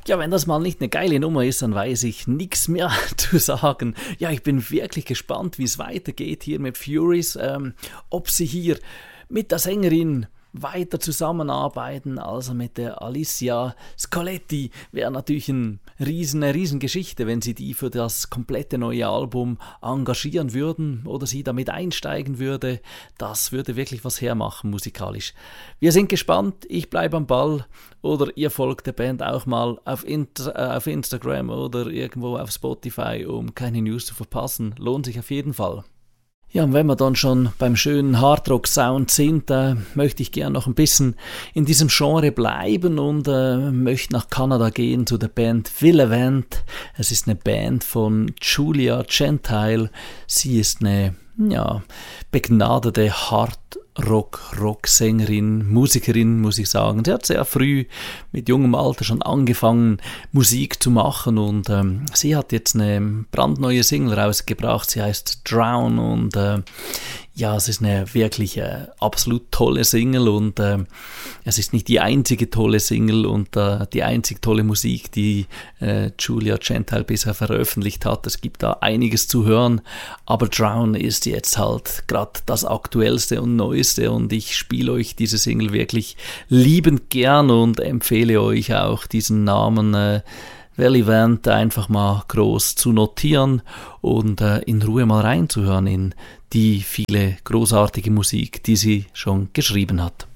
Ja, wenn das mal nicht eine geile Nummer ist, dann weiß ich nichts mehr zu sagen. Ja, ich bin wirklich gespannt, wie es weitergeht hier mit Furies, ob sie hier mit der Sängerin weiter zusammenarbeiten, also mit der Alicia Scoletti, wäre natürlich eine Riesengeschichte, wenn sie die für das komplette neue Album engagieren würden oder sie damit einsteigen würde. Das würde wirklich was hermachen musikalisch. Wir sind gespannt, ich bleibe am Ball oder ihr folgt der Band auch mal auf Instagram oder irgendwo auf Spotify, um keine News zu verpassen. Lohnt sich auf jeden Fall. Ja, und wenn wir dann schon beim schönen Hardrock-Sound sind, möchte ich gerne noch ein bisschen in diesem Genre bleiben und möchte nach Kanada gehen zu der Band Villavent. Es ist eine Band von Julia Gentile. Sie ist eine begnadete Hard-Rock-Sängerin, Musikerin, muss ich sagen. Sie hat sehr früh mit jungem Alter schon angefangen, Musik zu machen und sie hat jetzt eine brandneue Single rausgebracht. Sie heißt Drown und es ist eine wirklich absolut tolle Single und es ist nicht die einzige tolle Single und die einzig tolle Musik, die Julia Gentile bisher veröffentlicht hat. Es gibt da einiges zu hören, aber Drown ist jetzt halt gerade das aktuellste und neueste und ich spiele euch diese Single wirklich liebend gern und empfehle euch auch diesen Namen Villavent einfach mal groß zu notieren und in Ruhe mal reinzuhören in die viele großartige Musik, die sie schon geschrieben hat.